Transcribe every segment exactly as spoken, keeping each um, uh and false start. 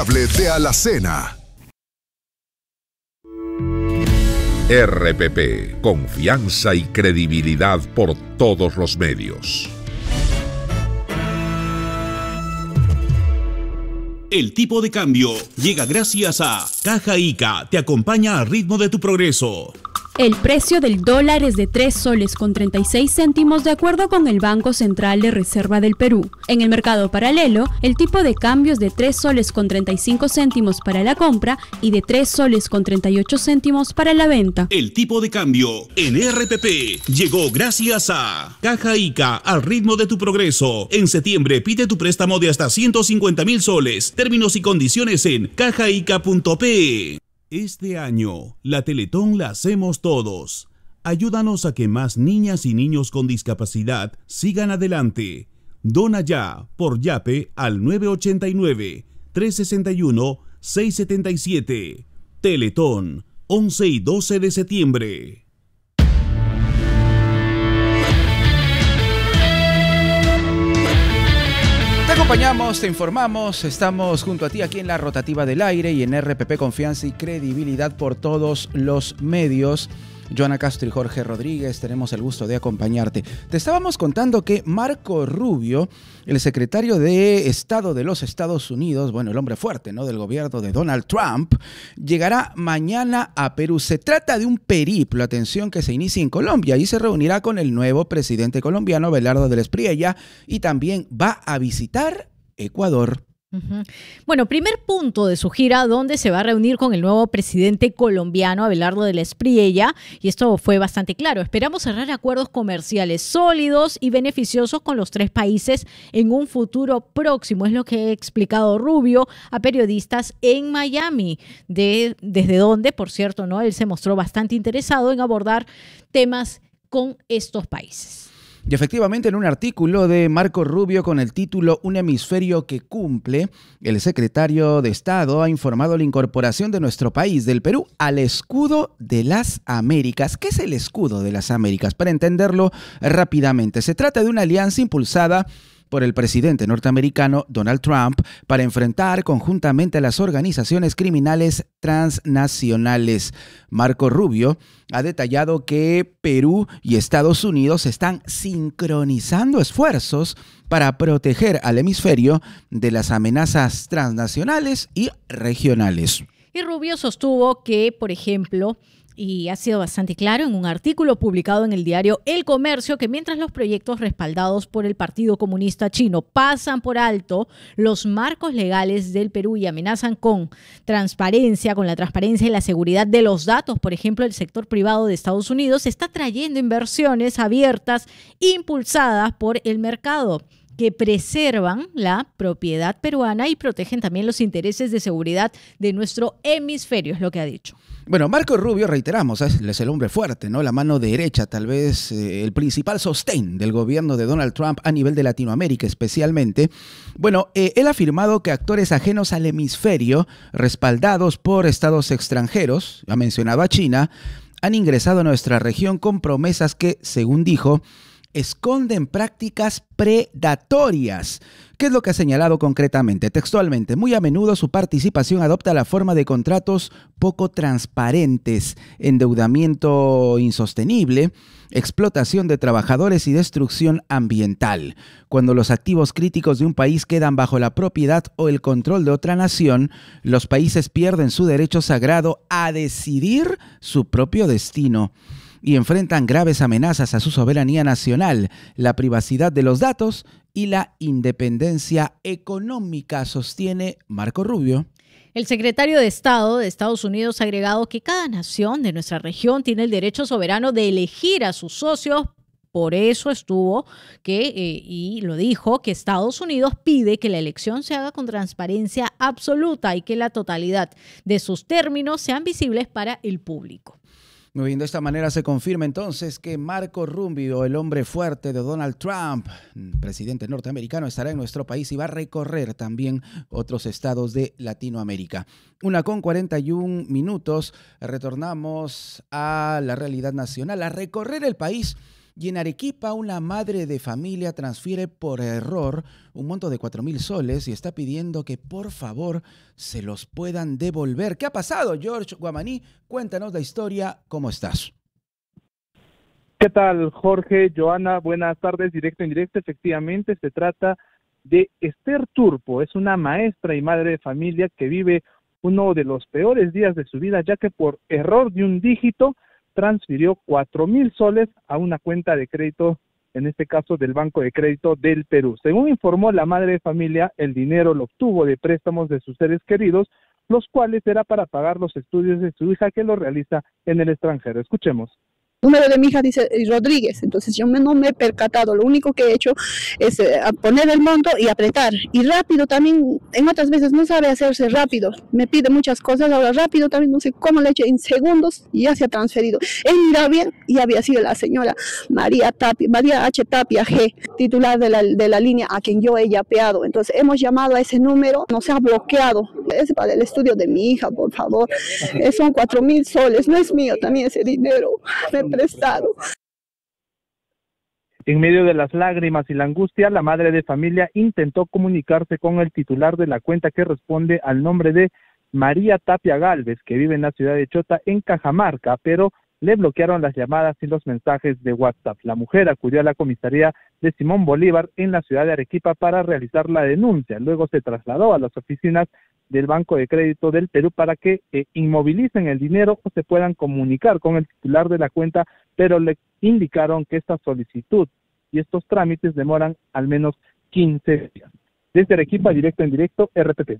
De Alacena. R P P, confianza y credibilidad por todos los medios. El tipo de cambio llega gracias a Caja Ica, te acompaña al ritmo de tu progreso. El precio del dólar es de tres soles con treinta y seis céntimos de acuerdo con el Banco Central de Reserva del Perú. En el mercado paralelo, el tipo de cambio es de tres soles con treinta y cinco céntimos para la compra y de tres soles con treinta y ocho céntimos para la venta. El tipo de cambio en R P P llegó gracias a Caja Ica, al ritmo de tu progreso. En septiembre pide tu préstamo de hasta ciento cincuenta mil soles. Términos y condiciones en cajaica punto pe. Este año, la Teletón la hacemos todos. Ayúdanos a que más niñas y niños con discapacidad sigan adelante. Dona ya por Yape al nueve ocho nueve, tres seis uno, seis siete siete. Teletón, once y doce de septiembre. Te acompañamos, te informamos, estamos junto a ti aquí en la Rotativa del Aire y en R P P Confianza y Credibilidad por todos los medios. Joana Castro y Jorge Rodríguez, tenemos el gusto de acompañarte. Te estábamos contando que Marco Rubio, el secretario de Estado de los Estados Unidos, bueno, el hombre fuerte, ¿no?, del gobierno de Donald Trump, llegará mañana a Perú. Se trata de un periplo, atención, que se inicia en Colombia y se reunirá con el nuevo presidente colombiano, Abelardo del Espriella, y también va a visitar Ecuador. Uh-huh. Bueno, primer punto de su gira donde se va a reunir con el nuevo presidente colombiano Abelardo del Espriella, y esto fue bastante claro. Esperamos cerrar acuerdos comerciales sólidos y beneficiosos con los tres países en un futuro próximo, es lo que ha explicado Rubio a periodistas en Miami, de, desde donde, por cierto, ¿no?, él se mostró bastante interesado en abordar temas con estos países. Y efectivamente, en un artículo de Marco Rubio con el título Un hemisferio que cumple, el secretario de Estado ha informado la incorporación de nuestro país, del Perú, al escudo de las Américas. ¿Qué es el escudo de las Américas? Para entenderlo rápidamente, se trata de una alianza impulsada por el presidente norteamericano Donald Trump para enfrentar conjuntamente a las organizaciones criminales transnacionales. Marco Rubio ha detallado que Perú y Estados Unidos están sincronizando esfuerzos para proteger al hemisferio de las amenazas transnacionales y regionales. Y Rubio sostuvo que, por ejemplo, y ha sido bastante claro en un artículo publicado en el diario El Comercio, que mientras los proyectos respaldados por el Partido Comunista Chino pasan por alto los marcos legales del Perú y amenazan con transparencia, con la transparencia y la seguridad de los datos, por ejemplo, el sector privado de Estados Unidos está trayendo inversiones abiertas impulsadas por el mercado, que preservan la propiedad peruana y protegen también los intereses de seguridad de nuestro hemisferio, es lo que ha dicho. Bueno, Marco Rubio, reiteramos, es el hombre fuerte, ¿no? La mano derecha, tal vez eh, el principal sostén del gobierno de Donald Trump a nivel de Latinoamérica especialmente. Bueno, eh, él ha afirmado que actores ajenos al hemisferio, respaldados por estados extranjeros, ha mencionado a China, han ingresado a nuestra región con promesas que, según dijo, esconden prácticas predatorias. ¿Qué es lo que ha señalado concretamente? Textualmente, muy a menudo su participación adopta la forma de contratos poco transparentes, endeudamiento insostenible, explotación de trabajadores y destrucción ambiental. Cuando los activos críticos de un país quedan bajo la propiedad o el control de otra nación, los países pierden su derecho sagrado a decidir su propio destino y enfrentan graves amenazas a su soberanía nacional, la privacidad de los datos y la independencia económica, sostiene Marco Rubio. El secretario de Estado de Estados Unidos ha agregado que cada nación de nuestra región tiene el derecho soberano de elegir a sus socios. Por eso estuvo que, eh, y lo dijo, que Estados Unidos pide que la elección se haga con transparencia absoluta y que la totalidad de sus términos sean visibles para el público. Muy bien, de esta manera se confirma entonces que Marco Rubio, el hombre fuerte de Donald Trump, presidente norteamericano, estará en nuestro país y va a recorrer también otros estados de Latinoamérica. Una con cuarenta y un minutos, retornamos a la realidad nacional, a recorrer el país. Y en Arequipa, una madre de familia transfiere por error un monto de cuatro mil soles y está pidiendo que por favor se los puedan devolver. ¿Qué ha pasado, George Guamaní? Cuéntanos la historia. ¿Cómo estás? ¿Qué tal, Jorge, Joana? Buenas tardes, directo en directo. Efectivamente, se trata de Esther Turpo. Es una maestra y madre de familia que vive uno de los peores días de su vida, ya que por error de un dígito transfirió cuatro mil soles a una cuenta de crédito, en este caso del Banco de Crédito del Perú. Según informó la madre de familia, el dinero lo obtuvo de préstamos de sus seres queridos, los cuales era para pagar los estudios de su hija que lo realiza en el extranjero. Escuchemos. Número de mi hija dice Rodríguez, entonces yo me, no me he percatado, lo único que he hecho es eh, poner el monto y apretar, y rápido también, en otras veces no sabe hacerse rápido, me pide muchas cosas, ahora rápido también no sé cómo le he hecho, en segundos y ya se ha transferido. Él mira bien y había sido la señora María Tapia, María H. Tapia G, titular de la, de la línea a quien yo he yapeado, entonces hemos llamado a ese número, no se ha bloqueado, es para el estudio de mi hija, por favor, eh, son cuatro mil soles, no es mío también ese dinero, me prestado. En medio de las lágrimas y la angustia, la madre de familia intentó comunicarse con el titular de la cuenta que responde al nombre de María Tapia Galvez, que vive en la ciudad de Chota, en Cajamarca, pero le bloquearon las llamadas y los mensajes de WhatsApp. La mujer acudió a la comisaría de Simón Bolívar en la ciudad de Arequipa para realizar la denuncia. Luego se trasladó a las oficinas del Banco de Crédito del Perú para que eh, inmovilicen el dinero o se puedan comunicar con el titular de la cuenta, pero le indicaron que esta solicitud y estos trámites demoran al menos quince días. Desde Arequipa, directo en directo, R P P.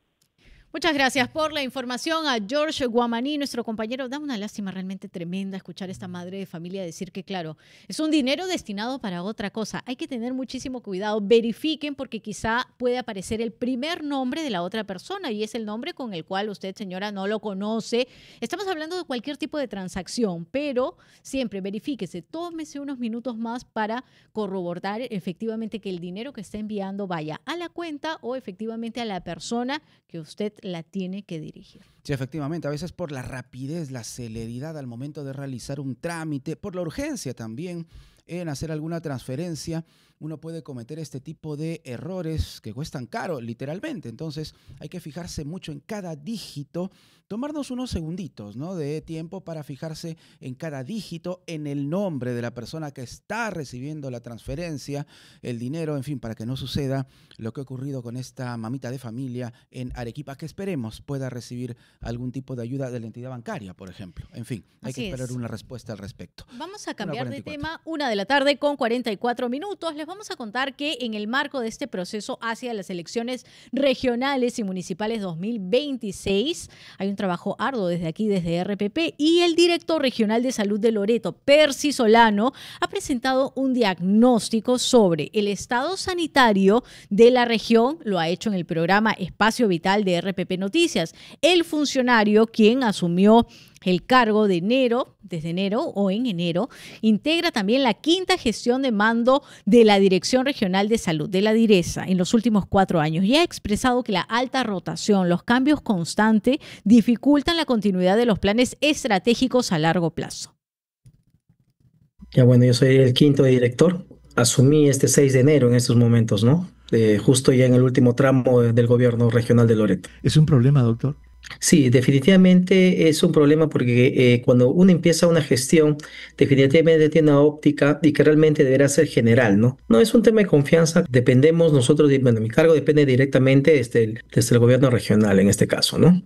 Muchas gracias por la información a George Guamaní, nuestro compañero. Da una lástima realmente tremenda escuchar a esta madre de familia decir que, claro, es un dinero destinado para otra cosa. Hay que tener muchísimo cuidado. Verifiquen porque quizá puede aparecer el primer nombre de la otra persona y es el nombre con el cual usted, señora, no lo conoce. Estamos hablando de cualquier tipo de transacción, pero siempre verifíquese. Tómese unos minutos más para corroborar efectivamente que el dinero que está enviando vaya a la cuenta o efectivamente a la persona que usted la tiene que dirigir. Sí, efectivamente, a veces por la rapidez, la celeridad al momento de realizar un trámite, por la urgencia también en hacer alguna transferencia, uno puede cometer este tipo de errores que cuestan caro, literalmente. Entonces hay que fijarse mucho en cada dígito, tomarnos unos segunditos, ¿no?, de tiempo para fijarse en cada dígito, en el nombre de la persona que está recibiendo la transferencia, el dinero, en fin, para que no suceda lo que ha ocurrido con esta mamita de familia en Arequipa, que esperemos pueda recibir algún tipo de ayuda de la entidad bancaria, por ejemplo. En fin, hay Así que esperar es. una respuesta al respecto. Vamos a cambiar de tema, una de la tarde con cuarenta y cuatro minutos. Les vamos a contar que en el marco de este proceso hacia las elecciones regionales y municipales dos mil veintiséis hay un trabajo arduo desde aquí, desde R P P, y el director regional de salud de Loreto, Percy Solano, ha presentado un diagnóstico sobre el estado sanitario de la región. Lo ha hecho en el programa Espacio Vital de R P P Noticias. El funcionario, quien asumió el cargo de enero, desde enero o en enero, integra también la quinta gestión de mando de la Dirección Regional de Salud, de la DIRESA, en los últimos cuatro años, y ha expresado que la alta rotación, los cambios constantes, dificultan la continuidad de los planes estratégicos a largo plazo. Ya bueno, yo soy el quinto director. Asumí este seis de enero en estos momentos, ¿no? Eh, justo ya en el último tramo del gobierno regional de Loreto. ¿Es un problema, doctor? Sí, definitivamente es un problema porque eh, cuando uno empieza una gestión, definitivamente tiene una óptica y que realmente deberá ser general, ¿no? No es un tema de confianza, dependemos nosotros, de, bueno, mi cargo depende directamente desde el, desde el gobierno regional en este caso, ¿no?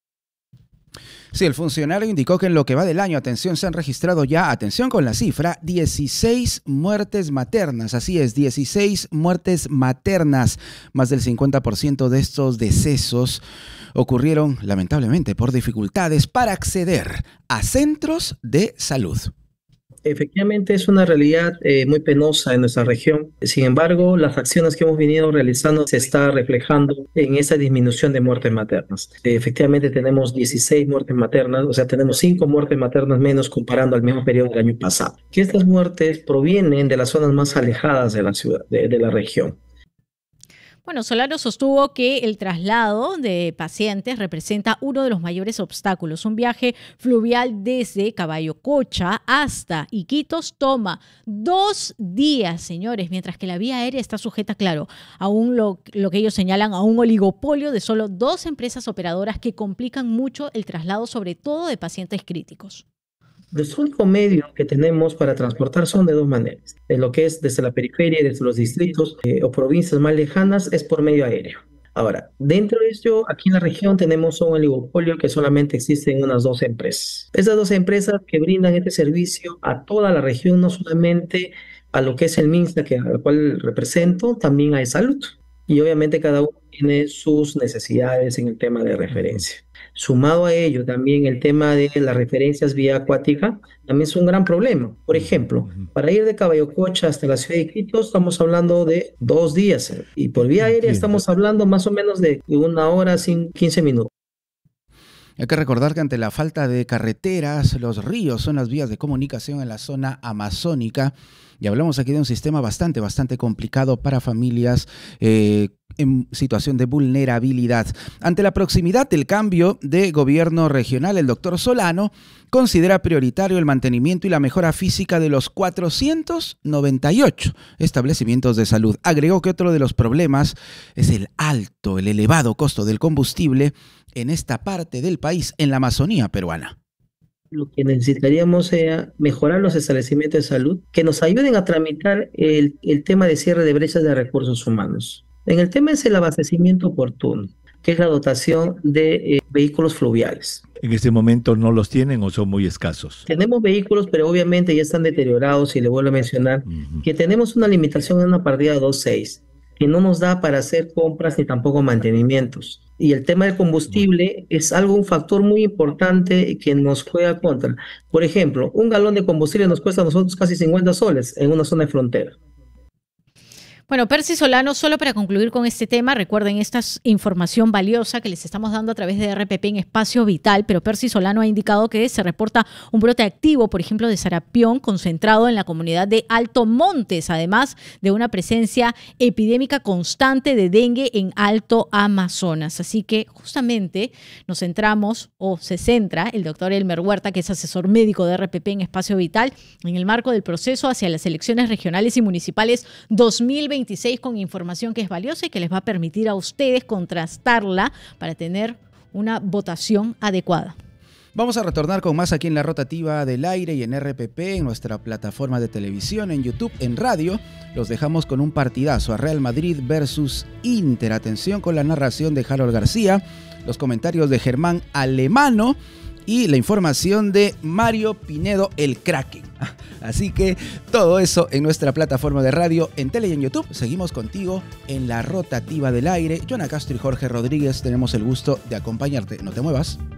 Sí, el funcionario indicó que en lo que va del año, atención, se han registrado ya, atención con la cifra, dieciséis muertes maternas. Así es, dieciséis muertes maternas. Más del cincuenta por ciento de estos decesos ocurrieron, lamentablemente, por dificultades para acceder a centros de salud. Efectivamente es una realidad eh, muy penosa en nuestra región. Sin embargo, las acciones que hemos venido realizando se está reflejando en esa disminución de muertes maternas. Eh, efectivamente tenemos dieciséis muertes maternas, o sea, tenemos cinco muertes maternas menos comparando al mismo periodo del año pasado. Que estas muertes provienen de las zonas más alejadas de la ciudad, de, de la región. Bueno, Solano sostuvo que el traslado de pacientes representa uno de los mayores obstáculos. Un viaje fluvial desde Caballococha hasta Iquitos toma dos días, señores, mientras que la vía aérea está sujeta, claro, a un, lo, lo que ellos señalan, a un oligopolio de solo dos empresas operadoras que complican mucho el traslado, sobre todo de pacientes críticos. Nuestro único medio que tenemos para transportar son de dos maneras. De lo que es desde la periferia, desde los distritos eh, o provincias más lejanas, es por medio aéreo. Ahora, dentro de esto, aquí en la región tenemos un oligopolio que solamente existe en unas dos empresas. Esas dos empresas que brindan este servicio a toda la región, no solamente a lo que es el MINSA, que, al cual represento, también hay salud. Y obviamente cada uno tiene sus necesidades en el tema de referencia. Sumado a ello, también el tema de las referencias vía acuática también es un gran problema. Por ejemplo, para ir de Caballococha hasta la ciudad de Iquitos estamos hablando de dos días y por vía aérea estamos hablando más o menos de una hora sin quince minutos. Hay que recordar que ante la falta de carreteras, los ríos son las vías de comunicación en la zona amazónica. Y hablamos aquí de un sistema bastante, bastante complicado para familias eh, en situación de vulnerabilidad. Ante la proximidad del cambio de gobierno regional, el doctor Solano considera prioritario el mantenimiento y la mejora física de los cuatrocientos noventa y ocho establecimientos de salud. Agregó que otro de los problemas es el alto, el elevado costo del combustible en esta parte del país, en la Amazonía peruana. Lo que necesitaríamos sea mejorar los establecimientos de salud que nos ayuden a tramitar el, el tema de cierre de brechas de recursos humanos. En el tema es el abastecimiento oportuno, que es la dotación de eh, vehículos fluviales. ¿En este momento no los tienen o son muy escasos? Tenemos vehículos, pero obviamente ya están deteriorados y le vuelvo a mencionar uh-huh. que tenemos una limitación en una partida dos punto seis que no nos da para hacer compras ni tampoco mantenimientos. Y el tema del combustible es algo, un factor muy importante que nos juega contra. Por ejemplo, un galón de combustible nos cuesta a nosotros casi cincuenta soles en una zona de frontera. Bueno, Percy Solano, solo para concluir con este tema, recuerden, esta es información valiosa que les estamos dando a través de R P P en Espacio Vital, pero Percy Solano ha indicado que se reporta un brote activo, por ejemplo, de sarampión concentrado en la comunidad de Alto Montes, además de una presencia epidémica constante de dengue en Alto Amazonas. Así que justamente nos centramos, o se centra, el doctor Elmer Huerta, que es asesor médico de R P P en Espacio Vital, en el marco del proceso hacia las elecciones regionales y municipales dos mil veintiséis, con información que es valiosa y que les va a permitir a ustedes contrastarla para tener una votación adecuada. Vamos a retornar con más aquí en la rotativa del aire y en R P P, en nuestra plataforma de televisión, en YouTube, en radio. Los dejamos con un partidazo a Real Madrid versus Inter. Atención con la narración de Harold García, los comentarios de Germán Alemano y la información de Mario Pinedo, el Kraken. Así que todo eso en nuestra plataforma de radio, en tele y en YouTube. Seguimos contigo en la rotativa del aire. Joana Castro y Jorge Rodríguez tenemos el gusto de acompañarte. No te muevas.